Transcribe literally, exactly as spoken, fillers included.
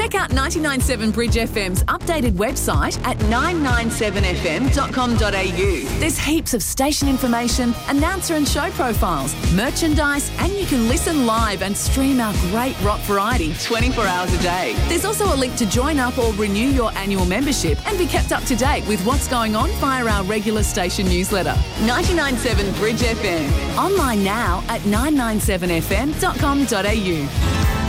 Check out ninety-nine point seven Bridge F M's updated website at nine nine seven f m dot com dot a u. There's heaps of station information, announcer and show profiles, merchandise, and you can listen live and stream our great rock variety twenty-four hours a day. There's also a link to join up or renew your annual membership and be kept up to date with what's going on via our regular station newsletter. ninety-nine point seven Bridge F M. Online now at nine nine seven f m dot com dot a u.